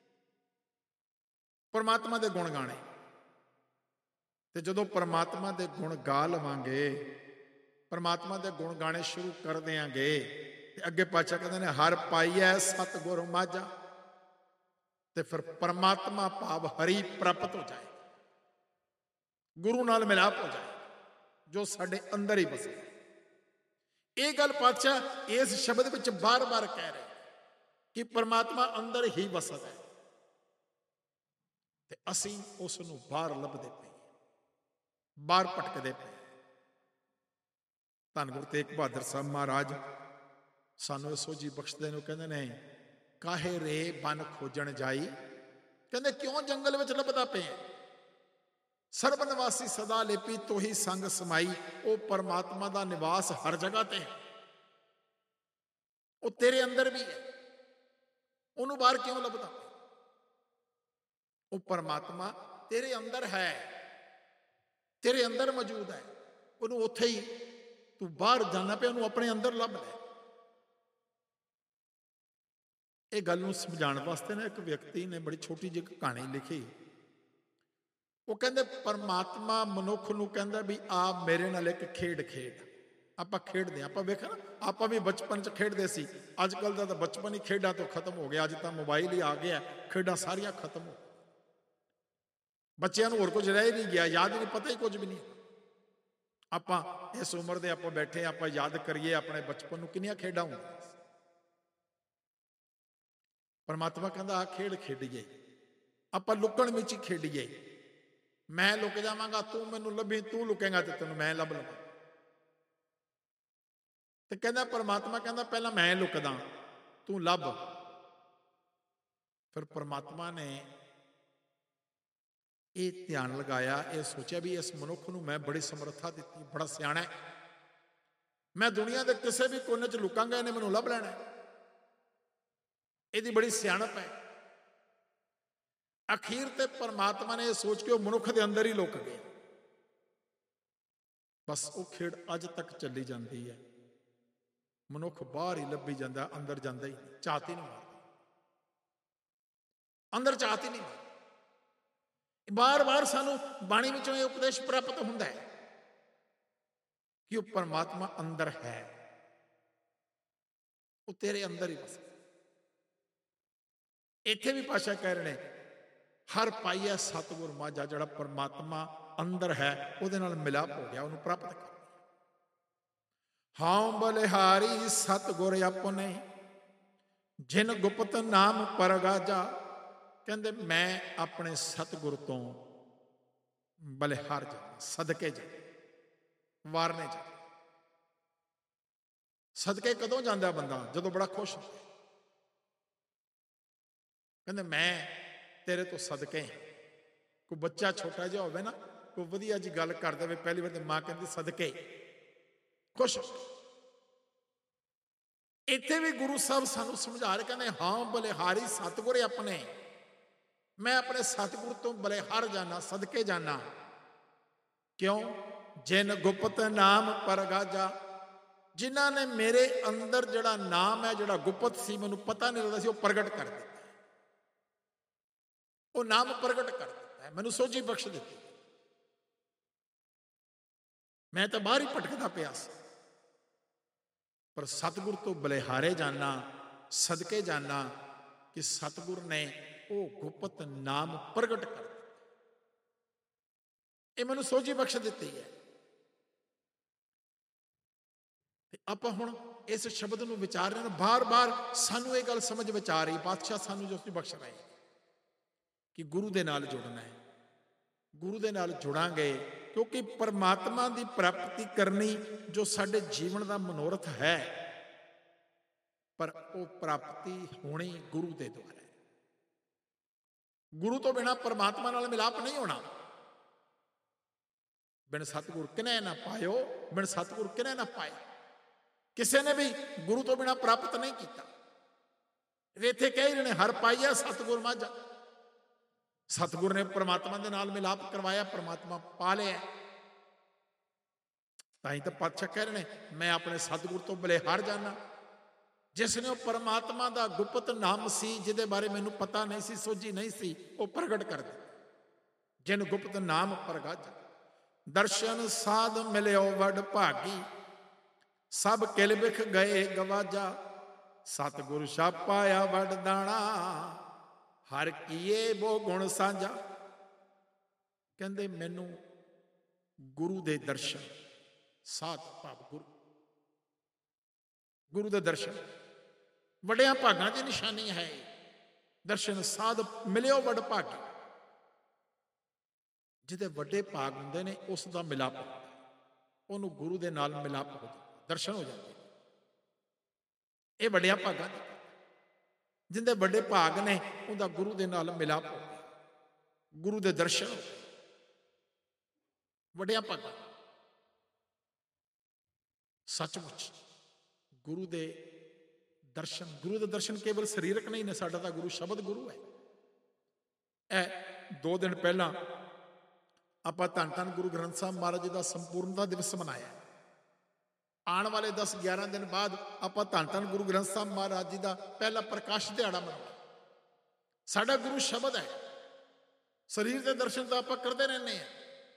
ਪਰਮਾਤਮਾ ਦੇ ਗੁਣ ਗਾਣੇ। ਤੇ ਜਦੋਂ ਪਰਮਾਤਮਾ ਦੇ ਗੁਣ ਗਾ ਲਵਾਂਗੇ, ਪਰਮਾਤਮਾ ਦੇ ਗੁਣ ਗਾਣੇ ਸ਼ੁਰੂ ਕਰ ਦਿਆਂਗੇ, ਤੇ ਅੱਗੇ ਪਾਤਸ਼ਾਹ ਕਹਿੰਦੇ ਨੇ ਹਰ ਪਾਈਐ ਸਤਿਗੁਰ ਮਾਝਾ, ਤੇ ਫਿਰ ਪਰਮਾਤਮਾ ਭਾਵ ਹਰੀ ਪ੍ਰਾਪਤ ਹੋ ਜਾਏ, ਗੁਰੂ ਨਾਲ ਮਿਲਾਪ ਹੋ ਜਾਏ, ਜੋ ਸਾਡੇ ਅੰਦਰ ਹੀ ਵਸੇ। ਇਹ ਗੱਲ ਪਾਤਸ਼ਾਹ ਇਸ ਸ਼ਬਦ ਵਿੱਚ ਬਾਰ-ਬਾਰ ਕਹਿ ਰਹੇ ਕਿ ਪਰਮਾਤਮਾ ਅੰਦਰ ਹੀ ਵਸਦਾ ਹੈ, ਤੇ ਅਸੀਂ ਉਸ ਨੂੰ ਬਾਹਰ ਲੱਭਦੇ ਪਏ, ਬਾਹਰ ਭਟਕਦੇ ਪਏ। ਧੰਨ ਗੁਰੂ ਤੇਗ ਬਹਾਦਰ ਸਾਹਿਬ ਮਹਾਰਾਜ ਸਾਨੂੰ ਇਹ ਸੋਝੀ ਬਖਸ਼ਦੇ ਨੂੰ ਕਹਿੰਦੇ ਨੇ ਕਾਹੇ ਰੇ ਬਨ ਖੋਜਣ ਜਾਈ, ਕਹਿੰਦੇ ਕਿਉਂ ਜੰਗਲ ਵਿੱਚ ਲੱਭਦਾ ਪਿਆ, ਸਰਬ ਨਿਵਾਸੀ ਸਦਾ ਲੇਪੀ ਤੋਹੀ ਸੰਗ ਸਮਾਈ। ਉਹ ਪਰਮਾਤਮਾ ਦਾ ਨਿਵਾਸ ਹਰ ਜਗ੍ਹਾ ਤੇ ਹੈ, ਉਹ ਤੇਰੇ ਅੰਦਰ ਵੀ ਹੈ, ਉਹਨੂੰ ਬਾਹਰ ਕਿਉਂ ਲੱਭਦਾ? ਉਹ ਪਰਮਾਤਮਾ ਤੇਰੇ ਅੰਦਰ ਹੈ, ਤੇਰੇ ਅੰਦਰ ਮੌਜੂਦ ਹੈ, ਉਹਨੂੰ ਉੱਥੇ ਹੀ ਤੂੰ ਬਾਹਰ ਜਾਣਾ ਪਿਆ, ਉਹਨੂੰ ਆਪਣੇ ਅੰਦਰ ਲੱਭ ਲੈ। ਇਹ ਗੱਲ ਨੂੰ ਸਮਝਾਉਣ ਵਾਸਤੇ ਨਾ ਇੱਕ ਵਿਅਕਤੀ ਨੇ ਬੜੀ ਛੋਟੀ ਜਿਹੀ ਕਹਾਣੀ ਲਿਖੀ। ਉਹ ਕਹਿੰਦੇ ਪਰਮਾਤਮਾ ਮਨੁੱਖ ਨੂੰ ਕਹਿੰਦਾ ਵੀ ਆ ਮੇਰੇ ਨਾਲ ਇੱਕ ਖੇਡ ਖੇਡ। ਆਪਾਂ ਖੇਡਦੇ, ਆਪਾਂ ਵੇਖਿਆ ਨਾ, ਆਪਾਂ ਵੀ ਬਚਪਨ 'ਚ ਖੇਡਦੇ ਸੀ। ਅੱਜ ਕੱਲ੍ਹ ਦਾ ਤਾਂ ਬਚਪਨ ਹੀ ਖੇਡਾਂ ਤੋਂ ਖਤਮ ਹੋ ਗਿਆ, ਅੱਜ ਤਾਂ ਮੋਬਾਈਲ ਹੀ ਆ ਗਿਆ, ਖੇਡਾਂ ਸਾਰੀਆਂ ਖਤਮ ਹੋ, ਬੱਚਿਆਂ ਨੂੰ ਹੋਰ ਕੁਝ ਰਹਿ ਨਹੀਂ ਗਿਆ, ਯਾਦ ਹੀ ਨਹੀਂ, ਪਤਾ ਹੀ ਕੁਝ ਵੀ ਨਹੀਂ। ਆਪਾਂ ਇਸ ਉਮਰ ਦੇ ਆਪਾਂ ਬੈਠੇ, ਆਪਾਂ ਯਾਦ ਕਰੀਏ ਆਪਣੇ ਬਚਪਨ ਨੂੰ, ਕਿੰਨੀਆਂ ਖੇਡਾਂ ਹੁੰਦੀਆਂ। ਪਰਮਾਤਮਾ ਕਹਿੰਦਾ ਆ ਖੇਡ ਖੇਡੀਏ, ਆਪਾਂ ਲੁਕਣ ਵਿੱਚ ਹੀ ਖੇਡੀਏ। ਮੈਂ ਲੁਕ ਜਾਵਾਂਗਾ, ਤੂੰ ਮੈਨੂੰ ਲੱਭੀ, ਤੂੰ ਲੁਕੇਗਾ ਤੇ ਤੈਨੂੰ ਮੈਂ ਲੱਭ ਲਵਾਂ। ਤੇ ਕਹਿੰਦਾ ਪਰਮਾਤਮਾ ਕਹਿੰਦਾ ਪਹਿਲਾਂ ਮੈਂ ਲੁਕਦਾ, ਤੂੰ ਲੱਭ। ਫਿਰ ਪਰਮਾਤਮਾ ਨੇ ਇਹ ਧਿਆਨ ਲਗਾਇਆ, ਇਹ ਸੋਚਿਆ ਵੀ ਇਸ ਮਨੁੱਖ ਨੂੰ ਮੈਂ ਬੜੀ ਸਮਰੱਥਾ ਦਿੱਤੀ, ਬੜਾ ਸਿਆਣਾ, ਮੈਂ ਦੁਨੀਆ ਦੇ ਕਿਸੇ ਵੀ ਕੋਨੇ 'ਚ ਲੁਕਾਂਗਾ, ਇਹਨੇ ਮੈਨੂੰ ਲੱਭ ਲੈਣਾ, ਇਹਦੀ ਬੜੀ ਸਿਆਣਪ ਹੈ। ਅਖੀਰ ਤੇ ਪਰਮਾਤਮਾ ਨੇ ਇਹ ਸੋਚ ਕੇ ਉਹ ਮਨੁੱਖ ਦੇ ਅੰਦਰ ਹੀ ਲੁਕ ਗਿਆ। ਬਸ ਉਹ ਖੇਡ ਅੱਜ ਤੱਕ ਚੱਲੀ ਜਾਂਦੀ ਹੈ, ਮਨੁੱਖ ਬਾਹਰ ਹੀ ਲੱਭੀ ਜਾਂਦਾ, ਅੰਦਰ ਜਾਂਦਾ ਹੀ ਨਹੀਂ, ਝਾਤ ਹੀ ਨਹੀਂ ਮਾਰਦਾ, ਅੰਦਰ ਝਾਤ ਹੀ ਨਹੀਂ ਮਾਰਦਾ। ਬਾਰ-ਬਾਰ ਸਾਨੂੰ ਬਾਣੀ ਵਿੱਚੋਂ ਇਹ ਉਪਦੇਸ਼ ਪ੍ਰਾਪਤ ਹੁੰਦਾ ਹੈ ਕਿ ਉਹ ਪਰਮਾਤਮਾ ਅੰਦਰ ਹੈ, ਉਹ ਤੇਰੇ ਅੰਦਰ ਹੀ ਵਸਦਾ। ਇੱਥੇ ਵੀ ਪਾਤਸ਼ਾਹ ਕਹਿ ਰਹੇ ਨੇ ਹਰ ਪਾਈਐ ਸਤਿਗੁਰ ਮਾਝਾ, ਜਿਹੜਾ ਪਰਮਾਤਮਾ ਅੰਦਰ ਹੈ ਉਹਦੇ ਨਾਲ ਮਿਲਾਪ ਹੋ ਗਿਆ, ਉਹਨੂੰ ਪ੍ਰਾਪਤ ਕਰ। ਹਾਂ ਬਲਿਹਾਰੀ ਸਤਿਗੁਰ ਆਪਣੇ, ਜਿਨ ਗੁਪਤ ਨਾਮ ਪਰਗਾਜਾ। ਕਹਿੰਦੇ ਮੈਂ ਆਪਣੇ ਸਤਿਗੁਰ ਤੋਂ ਬਲਿਹਾਰ ਜਾ, ਸਦਕੇ ਜਾ, ਵਾਰਨੇ ਜਾ। ਸਦਕੇ ਕਦੋਂ ਜਾਂਦਾ ਬੰਦਾ? ਜਦੋਂ ਬੜਾ ਖੁਸ਼ ਹੁੰਦਾ। ਕਹਿੰਦੇ ਮੈਂ ਤੇਰੇ ਤੋਂ ਸਦਕੇ। ਕੋਈ ਬੱਚਾ ਛੋਟਾ ਜਿਹਾ ਹੋਵੇ ਨਾ, ਕੋਈ ਵਧੀਆ ਜੀ ਗੱਲ ਕਰ ਦੇਵੇ, ਪਹਿਲੀ ਵਾਰ ਤੇ ਮਾਂ ਕਹਿੰਦੀ ਸਦਕੇ, ਖੁਸ਼। ਇੱਥੇ ਵੀ ਗੁਰੂ ਸਾਹਿਬ ਸਾਨੂੰ ਸਮਝਾ ਰਹੇ, ਕਹਿੰਦੇ ਹਾਂ ਬਲਿਹਾਰੀ ਸਤਿਗੁਰ ਆਪਣੇ, ਮੈਂ ਆਪਣੇ ਸਤਿਗੁਰ ਤੋਂ ਬਲਿਹਾਰ ਜਾਣਾ, ਸਦਕੇ ਜਾਣਾ। ਕਿਉਂ? ਜਿਨ ਗੁਪਤ ਨਾਮ ਪਰਗਾਜਾ, ਜਿਨ੍ਹਾਂ ਨੇ ਮੇਰੇ ਅੰਦਰ ਜਿਹੜਾ ਨਾਮ ਹੈ, ਜਿਹੜਾ ਗੁਪਤ ਸੀ, ਮੈਨੂੰ ਪਤਾ ਨਹੀਂ ਲੱਗਦਾ ਸੀ, ਉਹ ਪ੍ਰਗਟ ਕਰ ਦਿੱਤਾ। ਉਹ ਨਾਮ ਪ੍ਰਗਟ ਕਰ ਦਿੱਤਾ ਹੈ, ਮੈਨੂੰ ਸੋਝੀ ਬਖਸ਼ ਦਿੱਤੀ। ਮੈਂ ਤਾਂ ਬਾਹਰ ਹੀ ਭਟਕਦਾ ਪਿਆ ਸੀ, ਪਰ ਸਤਿਗੁਰ ਤੋਂ ਬਲਿਹਾਰੇ ਜਾਣਾ, ਸਦਕੇ ਜਾਣਾ ਕਿ ਸਤਿਗੁਰ ਨੇ ਉਹ ਗੁਪਤ ਨਾਮ ਪ੍ਰਗਟ ਕਰ ਦਿੱਤਾ। ਇਹ ਮੈਨੂੰ ਸੋਝੀ ਬਖਸ਼ ਦਿੱਤੀ ਹੈ। ਤੇ ਆਪਾਂ ਹੁਣ ਇਸ ਸ਼ਬਦ ਨੂੰ ਵਿਚਾਰ ਰਹੇ ਹਾਂ, ਬਾਰ-ਬਾਰ ਸਾਨੂੰ ਇਹ ਗੱਲ ਸਮਝ ਵਿੱਚ ਆ ਰਹੀ, ਪਾਤਸ਼ਾਹ ਸਾਨੂੰ ਜੋ ਸੀ ਬਖਸ਼ ਰਹੇ ਕਿ ਗੁਰੂ ਦੇ ਨਾਲ ਜੁੜਨਾ ਹੈ। ਗੁਰੂ ਦੇ ਨਾਲ ਜੁੜਾਂਗੇ ਕਿਉਂਕਿ ਪਰਮਾਤਮਾ ਦੀ ਪ੍ਰਾਪਤੀ ਕਰਨੀ ਜੋ ਸਾਡੇ ਜੀਵਨ ਦਾ ਮਨੋਰਥ ਹੈ, ਪਰ ਉਹ ਪ੍ਰਾਪਤੀ ਹੋਣੀ ਗੁਰੂ ਦੇ ਦੁਆਰਾ। ਗੁਰੂ ਤੋਂ ਬਿਨਾਂ ਪਰਮਾਤਮਾ ਨਾਲ ਮਿਲਾਪ ਨਹੀਂ ਹੋਣਾ। ਬਿਨ ਸਤਿਗੁਰ ਕਿਨੈ ਨਾ ਪਾਇਓ, ਬਿਨ ਸਤਿਗੁਰ ਕਿਨੈ ਨਾ ਪਾਏ। ਕਿਸੇ ਨੇ ਵੀ ਗੁਰੂ ਤੋਂ ਬਿਨਾਂ ਪ੍ਰਾਪਤ ਨਹੀਂ ਕੀਤਾ। ਇੱਥੇ ਕਹਿ ਰਹੇ ਨੇ ਹਰ ਪਾਈਆ ਸਤਿਗੁਰ ਮਾਝਾ। ਸਤਿਗੁਰ ਨੇ ਪਰਮਾਤਮਾ ਦੇ ਨਾਲ ਮਿਲਾਪ ਕਰਵਾਇਆ, ਪਰਮਾਤਮਾ ਪਾ ਲਿਆ। ਤਾਂ ਹੀ ਤਾਂ ਪਾਤਸ਼ਾਹ ਕਹਿ ਰਹੇ ਨੇ ਮੈਂ ਆਪਣੇ ਸਤਿਗੁਰ ਤੋਂ ਬਲਿਹਾਰ ਜਾਣਾ। ਜਿਸ ਨੇ ਉਹ ਪਰਮਾਤਮਾ ਦਾ ਗੁਪਤ ਨਾਮ ਸੀ, ਜਿਹਦੇ ਬਾਰੇ ਮੈਨੂੰ ਪਤਾ ਨਹੀਂ ਸੀ, ਸੋਝੀ ਨਹੀਂ ਸੀ, ਉਹ ਪ੍ਰਗਟ ਕਰ ਦਿੱਤਾ। ਜਿਨ ਗੁਪਤ ਨਾਮ ਪ੍ਰਗਾਜਾ, ਦਰਸ਼ਨ ਸਾਧ ਮਿਲਿਓ ਵਡ ਭਾਗੀ, ਸਭ ਕਿਲ ਬਿਖ ਗਏ ਗਵਾਜਾ। ਸਤਿਗੁਰ ਛਾਪਾਇਆ ਵਡ ਦਾਣਾ, ਹਰ ਕੀਏ ਬੋ ਗੁਣ ਸਾਂਝਾ। ਕਹਿੰਦੇ ਮੈਨੂੰ ਗੁਰੂ ਦੇ ਦਰਸ਼ਨ, ਸਾਧ ਭਾਵ ਗੁਰੂ, ਗੁਰੂ ਦੇ ਦਰਸ਼ਨ ਵੱਡਿਆਂ ਭਾਗਾਂ ਦੀ ਨਿਸ਼ਾਨੀ ਹੈ। ਦਰਸ਼ਨ ਸਾਧ ਮਿਲਿਓ ਵਡ ਭਾਗੀ। ਜਿਹਦੇ ਵੱਡੇ ਭਾਗ ਹੁੰਦੇ ਨੇ ਉਸ ਦਾ ਮਿਲਾਪ ਹੁੰਦਾ, ਉਹਨੂੰ ਗੁਰੂ ਦੇ ਨਾਲ ਮਿਲਾਪ ਹੋ ਜਾਂਦਾ, ਦਰਸ਼ਨ ਹੋ ਜਾਂਦੇ। ਇਹ ਵੱਡਿਆਂ ਭਾਗਾਂ ਦੀ, ਜਿਹਦੇ ਵੱਡੇ ਭਾਗ ਨੇ ਉਹਦਾ ਗੁਰੂ ਦੇ ਨਾਲ ਮਿਲਾਪ ਹੋ ਗਿਆ, ਗੁਰੂ ਦੇ ਦਰਸ਼ਨ ਹੋ ਗਏ। ਵੱਡਿਆਂ ਭਾਗਾਂ ਸੱਚਮੁੱਚ ਗੁਰੂ ਦੇ ਦਰਸ਼ਨ, ਗੁਰੂ ਦੇ ਦਰਸ਼ਨ ਕੇਵਲ ਸਰੀਰਕ ਨਹੀਂ ਨੇ, ਸਾਡਾ ਤਾਂ ਗੁਰੂ ਸ਼ਬਦ ਗੁਰੂ ਹੈ। ਇਹ ਦੋ ਦਿਨ ਪਹਿਲਾਂ ਆਪਾਂ ਧੰਨ ਧੰਨ ਗੁਰੂ ਗ੍ਰੰਥ ਸਾਹਿਬ ਮਹਾਰਾਜ ਜੀ ਦਾ ਸੰਪੂਰਨਤਾ ਦਿਵਸ ਮਨਾਇਆ। ਆਉਣ ਵਾਲੇ ਦਸ ਗਿਆਰਾਂ ਦਿਨ ਬਾਅਦ ਆਪਾਂ ਧੰਨ ਧੰਨ ਗੁਰੂ ਗ੍ਰੰਥ ਸਾਹਿਬ ਮਹਾਰਾਜ ਜੀ ਦਾ ਪਹਿਲਾ ਪ੍ਰਕਾਸ਼ ਦਿਹਾੜਾ ਮਨਾਉਣਾ। ਸਾਡਾ ਗੁਰੂ ਸ਼ਬਦ ਹੈ। ਸਰੀਰ ਦੇ ਦਰਸ਼ਨ ਤਾਂ ਆਪਾਂ ਕਰਦੇ ਰਹਿੰਦੇ ਹਾਂ,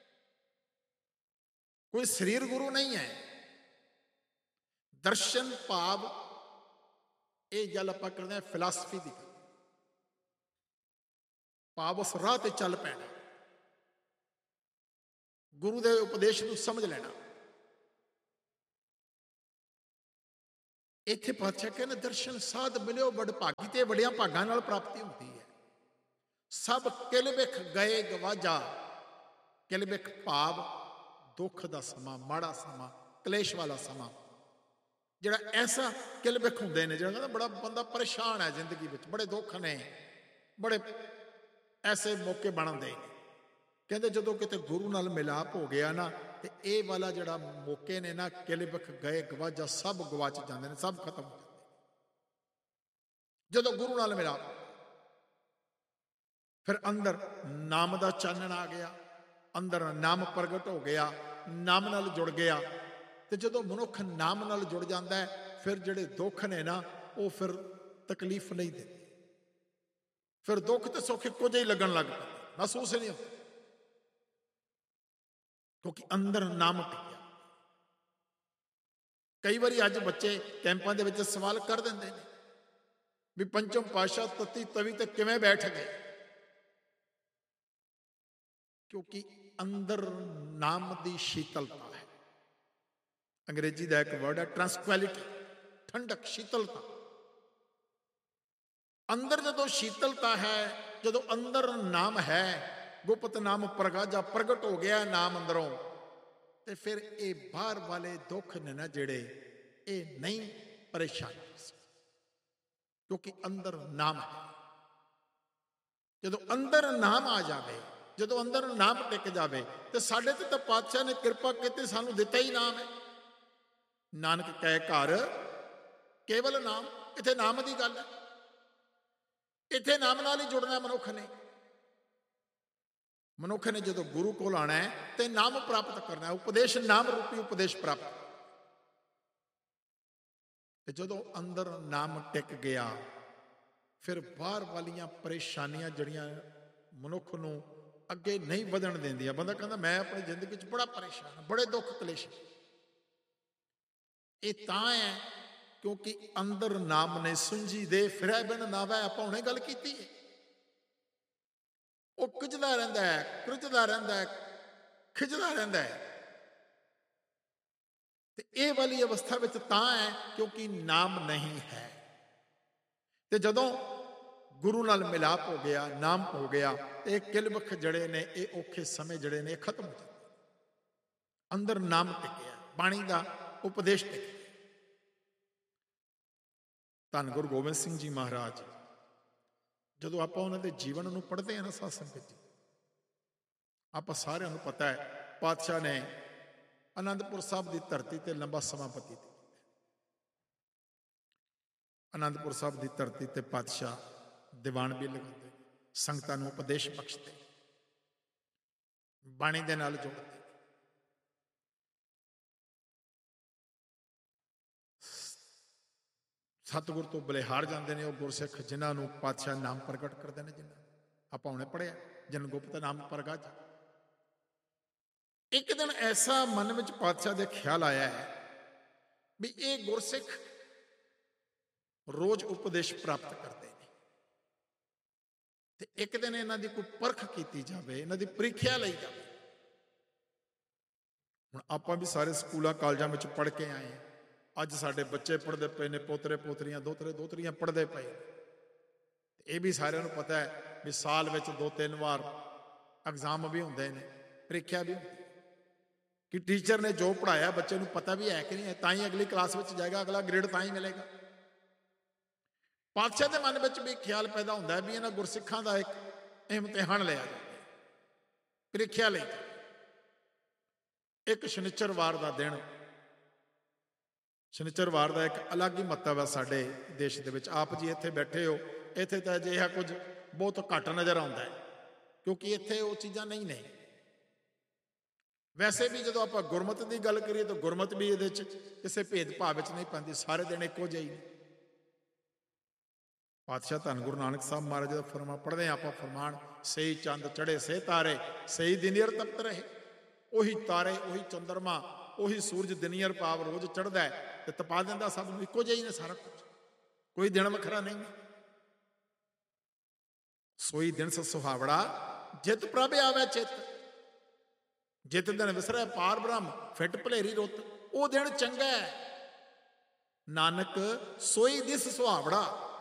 ਕੋਈ ਸਰੀਰ ਗੁਰੂ ਨਹੀਂ ਹੈ। ਦਰਸ਼ਨ ਭਾਵ ਇਹ ਗੱਲ ਆਪਾਂ ਕਰਦੇ ਹਾਂ ਫਿਲਾਸਫੀ ਦੀ, ਭਾਵ ਉਸ ਰਾਹ ਤੇ ਚੱਲ ਪੈਣਾ, ਗੁਰੂ ਦੇ ਉਪਦੇਸ਼ ਨੂੰ ਸਮਝ ਲੈਣਾ। ਇੱਥੇ ਪਾਤਸ਼ਾਹ ਕਹਿੰਦੇ ਦਰਸ਼ਨ ਸਾਧ ਮਿਲਿਓ ਵਡ ਭਾਗੀ, ਤੇ ਵੱਡਿਆਂ ਭਾਗਾਂ ਨਾਲ ਪ੍ਰਾਪਤੀ ਹੁੰਦੀ ਹੈ। ਸਭ ਕਿਲ ਬਿਖ ਗਏ ਗਵਾਜਾ। ਕਿਲ ਬਿਖ ਭਾਵ ਦੁੱਖ ਦਾ ਸਮਾਂ, ਮਾੜਾ ਸਮਾਂ, ਕਲੇਸ਼ ਵਾਲਾ ਸਮਾਂ, ਜਿਹੜਾ ਐਸਾ ਕਿਲ ਬਿਖ ਹੁੰਦੇ ਨੇ, ਜਿਹੜਾ ਬੜਾ ਬੰਦਾ ਪਰੇਸ਼ਾਨ ਹੈ ਜ਼ਿੰਦਗੀ ਵਿੱਚ, ਬੜੇ ਦੁੱਖ ਨੇ, ਬੜੇ ਐਸੇ ਮੌਕੇ ਬਣਦੇ ਨੇ। ਕਹਿੰਦੇ ਜਦੋਂ ਕਿਤੇ ਗੁਰੂ ਨਾਲ ਮਿਲਾਪ ਹੋ ਗਿਆ ਨਾ, ਤੇ ਇਹ ਵਾਲਾ ਜਿਹੜਾ ਮੌਕੇ ਨੇ ਨਾ, ਕਿਲ ਬਿਖ ਗਏ ਗਵਾਜਾ, ਸਭ ਗਵਾਚ ਜਾਂਦੇ ਨੇ, ਸਭ ਖਤਮ ਹੋ ਜਾਂਦੇ। ਜਦੋਂ ਗੁਰੂ ਨਾਲ ਮਿਲਾਪ, ਫਿਰ ਅੰਦਰ ਨਾਮ ਦਾ ਚਾਨਣ ਆ ਗਿਆ, ਅੰਦਰ ਨਾਮ ਪ੍ਰਗਟ ਹੋ ਗਿਆ, ਨਾਮ ਨਾਲ ਜੁੜ ਗਿਆ। ਤੇ ਜਦੋਂ ਮਨੁੱਖ ਨਾਮ ਨਾਲ ਜੁੜ ਜਾਂਦਾ ਹੈ, ਫਿਰ ਜਿਹੜੇ ਦੁੱਖ ਨੇ ਨਾ, ਉਹ ਫਿਰ ਤਕਲੀਫ ਨਹੀਂ ਦਿੰਦੇ। ਫਿਰ ਦੁੱਖ ਤੇ ਸੁੱਖ ਇੱਕੋ ਜਿਹੇ ਲੱਗਣ ਲੱਗ ਪੈਂਦੇ, ਮਹਿਸੂਸ ਨਹੀਂ ਹੁੰਦਾ, ਕਿਉਂਕਿ ਅੰਦਰ ਨਾਮ ਟਿਕਿਆ। ਕਈ ਵਾਰੀ ਅੱਜ ਬੱਚੇ ਕੈਂਪਾਂ ਦੇ ਵਿੱਚ ਸਵਾਲ ਕਰ ਦਿੰਦੇ ਨੇ ਵੀ ਪੰਚਮ ਪਾਤਸ਼ਾਹ ਤਤੀ ਤਵੀ ਤੇ ਕਿਵੇਂ ਬੈਠ ਗਏ, ਕਿਉਂਕਿ ਅੰਦਰ ਨਾਮ ਦੀ ਸ਼ੀਤਲਤਾ ਹੈ। ਅੰਗਰੇਜ਼ੀ ਦਾ ਇੱਕ ਵਰਡ ਹੈ ਟ੍ਰਾਂਸਕੁਐਲਿਟੀ, ਠੰਡਕ, ਸ਼ੀਤਲਤਾ। ਅੰਦਰ ਜਦੋਂ ਸ਼ੀਤਲਤਾ ਹੈ, ਜਦੋਂ ਅੰਦਰ ਨਾਮ ਹੈ, ਗੁਪਤ ਨਾਮ ਪ੍ਰਗਾਜਾ, ਪ੍ਰਗਟ ਹੋ ਗਿਆ ਨਾਮ ਅੰਦਰੋਂ, ਤੇ ਫਿਰ ਇਹ ਬਾਹਰ ਵਾਲੇ ਦੁੱਖ ਨੇ ਨਾ ਜਿਹੜੇ, ਇਹ ਨਹੀਂ ਪਰੇਸ਼ਾਨ, ਕਿਉਂਕਿ ਅੰਦਰ ਨਾਮ ਹੈ। ਜਦੋਂ ਅੰਦਰ ਨਾਮ ਆ ਜਾਵੇ, ਜਦੋਂ ਅੰਦਰ ਨਾਮ ਟਿਕ ਜਾਵੇ, ਤੇ ਸਾਡੇ ਤੇ ਤਾਂ ਪਾਤਸ਼ਾਹ ਨੇ ਕਿਰਪਾ ਕੀਤੀ, ਸਾਨੂੰ ਦਿੱਤਾ ਹੀ ਨਾਮ ਹੈ। ਨਾਨਕ ਕਹਿ ਘਰ ਕੇਵਲ ਨਾਮ, ਇੱਥੇ ਨਾਮ ਦੀ ਗੱਲ ਹੈ। ਇੱਥੇ ਨਾਮ ਨਾਲ ਹੀ ਜੁੜਨਾ ਮਨੁੱਖ ਨੇ। ਮਨੁੱਖ ਨੇ ਜਦੋਂ ਗੁਰੂ ਕੋਲ ਆਣਾ ਹੈ ਤੇ ਨਾਮ ਪ੍ਰਾਪਤ ਕਰਨਾ ਹੈ, ਉਪਦੇਸ਼, ਨਾਮ ਰੂਪੀ ਉਪਦੇਸ਼ ਪ੍ਰਾਪਤ। ਤੇ ਜਦੋਂ ਅੰਦਰ ਨਾਮ ਟਿਕ ਗਿਆ, ਫਿਰ ਬਾਹਰ ਵਾਲੀਆਂ ਪਰੇਸ਼ਾਨੀਆਂ ਜਿਹੜੀਆਂ ਮਨੁੱਖ ਨੂੰ ਅੱਗੇ ਨਹੀਂ ਵਧਣ ਦਿੰਦੀਆਂ। ਬੰਦਾ ਕਹਿੰਦਾ ਮੈਂ ਆਪਣੀ ਜ਼ਿੰਦਗੀ 'ਚ ਬੜਾ ਪਰੇਸ਼ਾਨ ਹਾਂ, ਬੜੇ ਦੁੱਖ ਕਲੇਸ਼। ਇਹ ਤਾਂ ਹੈ ਕਿਉਂਕਿ ਅੰਦਰ ਨਾਮ ਨੇ ਸੁੰਝੀ ਦੇ ਫਿਰੈ ਬਿਨ ਨਾਵੈ। ਆਪਾਂ ਹੁਣੇ ਗੱਲ ਕੀਤੀ ਹੈ। ਉਹ ਕੁਝਦਾ ਰਹਿੰਦਾ ਹੈ, ਕੁਝਦਾ ਰਹਿੰਦਾ ਹੈ, ਖਿਝਦਾ ਰਹਿੰਦਾ ਹੈ। ਤੇ ਇਹ ਵਾਲੀ ਅਵਸਥਾ ਵਿੱਚ ਤਾਂ ਹੈ ਕਿਉਂਕਿ ਨਾਮ ਨਹੀਂ ਹੈ। ਤੇ ਜਦੋਂ ਗੁਰੂ ਨਾਲ ਮਿਲਾਪ ਹੋ ਗਿਆ, ਨਾਮ ਹੋ ਗਿਆ, ਇਹ ਕਿਲਬਖ ਜਿਹੜੇ ਨੇ, ਇਹ ਔਖੇ ਸਮੇਂ ਜਿਹੜੇ ਨੇ, ਇਹ ਖਤਮ ਹੋ ਜਾਂਦੇ। ਅੰਦਰ ਨਾਮ ਟਿਕਿਆ, ਬਾਣੀ ਦਾ ਉਪਦੇਸ਼ ਟਿਕਿਆ। ਧੰਨ ਗੁਰੂ ਗੋਬਿੰਦ ਸਿੰਘ ਜੀ ਮਹਾਰਾਜ ਜਦੋਂ ਆਪਾਂ ਉਹਨਾਂ ਦੇ ਜੀਵਨ ਨੂੰ ਪੜ੍ਹਦੇ ਹਾਂ ਨਾ ਸਾਧ ਸੰਗਤ ਜੀ, ਆਪਾਂ ਸਾਰਿਆਂ ਨੂੰ ਪਤਾ ਹੈ ਪਾਤਸ਼ਾਹ ਨੇ ਅਨੰਦਪੁਰ ਸਾਹਿਬ ਦੀ ਧਰਤੀ ਤੇ ਲੰਬਾ ਸਮਾਂ ਬਤੀਤ ਕੀਤਾ। ਅਨੰਦਪੁਰ ਸਾਹਿਬ ਦੀ ਧਰਤੀ ਤੇ ਪਾਤਸ਼ਾਹ ਦੀਵਾਨ ਵੀ ਲਗਾਉਂਦੇ, ਸੰਗਤਾਂ ਨੂੰ ਉਪਦੇਸ਼ ਬਖਸ਼ਦੇ, ਬਾਣੀ ਦੇ ਨਾਲ ਜੋੜਦੇ। ਸਤਿਗੁਰ ਤੋਂ ਬਲਿਹਾਰ ਜਾਂਦੇ ਨੇ ਉਹ ਗੁਰਸਿੱਖ ਜਿਨ੍ਹਾਂ ਨੂੰ ਪਾਤਸ਼ਾਹ ਨਾਮ ਪ੍ਰਗਟ ਕਰਦੇ ਨੇ, ਜਿਨ੍ਹਾਂ ਆਪਾਂ ਹੁਣੇ ਪੜ੍ਹਿਆ ਜਨ ਗੁਪਤ ਨਾਮ ਪ੍ਰਗਟ। ਇੱਕ ਦਿਨ ਐਸਾ ਮਨ ਵਿੱਚ ਪਾਤਸ਼ਾਹ ਦੇ ਖਿਆਲ ਆਇਆ ਹੈ ਵੀ ਇਹ ਗੁਰਸਿੱਖ ਰੋਜ਼ ਉਪਦੇਸ਼ ਪ੍ਰਾਪਤ ਕਰਦੇ ਨੇ, ਤੇ ਇੱਕ ਦਿਨ ਇਹਨਾਂ ਦੀ ਕੋਈ ਪਰਖ ਕੀਤੀ ਜਾਵੇ, ਇਹਨਾਂ ਦੀ ਪ੍ਰੀਖਿਆ ਲਈ ਜਾਵੇ। ਹੁਣ ਆਪਾਂ ਵੀ ਸਾਰੇ ਸਕੂਲਾਂ ਕਾਲਜਾਂ ਵਿੱਚ ਪੜ੍ਹ ਕੇ ਆਏ ਹਾਂ, ਅੱਜ ਸਾਡੇ ਬੱਚੇ ਪੜ੍ਹਦੇ ਪਏ ਨੇ, ਪੋਤਰੇ ਪੋਤਰੀਆਂ ਦੋਤਰੇ ਦੋਤਰੀਆਂ ਪੜ੍ਹਦੇ ਪਏ। ਇਹ ਵੀ ਸਾਰਿਆਂ ਨੂੰ ਪਤਾ ਹੈ ਵੀ ਸਾਲ ਵਿੱਚ ਦੋ ਤਿੰਨ ਵਾਰ ਐਗਜ਼ਾਮ ਵੀ ਹੁੰਦੇ ਨੇ, ਪ੍ਰੀਖਿਆ ਵੀ ਹੁੰਦੀ ਕਿ ਟੀਚਰ ਨੇ ਜੋ ਪੜ੍ਹਾਇਆ ਬੱਚੇ ਨੂੰ ਪਤਾ ਵੀ ਹੈ ਕਿ ਨਹੀਂ ਹੈ, ਤਾਂ ਹੀ ਅਗਲੀ ਕਲਾਸ ਵਿੱਚ ਜਾਏਗਾ, ਅਗਲਾ ਗ੍ਰੇਡ ਤਾਂ ਹੀ ਮਿਲੇਗਾ। ਪਾਤਸ਼ਾਹ ਦੇ ਮਨ ਵਿੱਚ ਵੀ ਖਿਆਲ ਪੈਦਾ ਹੁੰਦਾ ਹੈ ਵੀ ਇਹਨਾਂ ਗੁਰਸਿੱਖਾਂ ਦਾ ਇੱਕ ਇਮਤਿਹਾਨ ਲਿਆ ਜਾਵੇ, ਪ੍ਰੀਖਿਆ ਲਈ। ਇੱਕ ਸ਼ਨੀਚਰਵਾਰ ਦਾ ਦਿਨ, ਸ਼ਨੀਚਰਵਾਰ ਦਾ ਇੱਕ ਅਲੱਗ ਹੀ ਮਹੱਤਵ ਹੈ ਸਾਡੇ ਦੇਸ਼ ਦੇ ਵਿੱਚ। ਆਪ ਜੀ ਇੱਥੇ ਬੈਠੇ ਹੋ, ਇੱਥੇ ਤਾਂ ਅਜਿਹਾ ਕੁਝ ਬਹੁਤ ਘੱਟ ਨਜ਼ਰ ਆਉਂਦਾ ਹੈ, ਕਿਉਂਕਿ ਇੱਥੇ ਉਹ ਚੀਜ਼ਾਂ ਨਹੀਂ ਨੇ। ਵੈਸੇ ਵੀ ਜਦੋਂ ਆਪਾਂ ਗੁਰਮਤ ਦੀ ਗੱਲ ਕਰੀਏ ਤਾਂ ਗੁਰਮਤ ਵੀ ਇਹਦੇ 'ਚ ਕਿਸੇ ਭੇਦਭਾਵ ਵਿੱਚ ਨਹੀਂ ਪੈਂਦੀ, ਸਾਰੇ ਦਿਨ ਇੱਕੋ ਜਿਹੇ ਨੇ। ਪਾਤਸ਼ਾਹ ਧੰਨ ਗੁਰੂ ਨਾਨਕ ਸਾਹਿਬ ਮਹਾਰਾਜ ਦਾ ਫਰਮਾਨ ਪੜ੍ਹਦੇ ਹਾਂ ਆਪਾਂ, ਫਰਮਾਨ ਸਹੀ ਚੰਦ ਚੜ੍ਹੇ ਸੇ ਤਾਰੇ, ਸਹੀ ਦਿਨੀਅਰ ਤਪਤ ਰਹੇ। ਉਹੀ ਤਾਰੇ, ਉਹੀ ਚੰਦਰਮਾ, ਉਹੀ ਸੂਰਜ ਦਿਨੀਅਰ ਭਾਵ ਰੋਜ਼ ਚੜ੍ਹਦਾ ਹੈ ਤੇ ਤਪਾ ਦਿੰਦਾ ਸਭ ਨੂੰ, ਇੱਕੋ ਜਿਹੀ ਨੇ ਸਾਰਾ ਕੁਝ, ਕੋਈ ਦਿਨ ਵੱਖਰਾ ਨਹੀਂ। ਸੋਈ ਦਿਨ ਸ ਸੁਹਾਵੜਾ ਜਿਤ ਪ੍ਰਭ ਆਵੇ ਚਿਤ, ਜਿਤ ਦਿਨ ਵਿਸਰੈ ਪਾਰ ਬ੍ਰਹਮ ਫਿੱਟ ਭਲੇਰੀ ਰੁੱਤ। ਉਹ ਦਿਨ ਚੰਗਾ ਹੈ ਨਾਨਕ ਸੋਈ ਦਿਸ ਸੁਹਾਵੜਾ,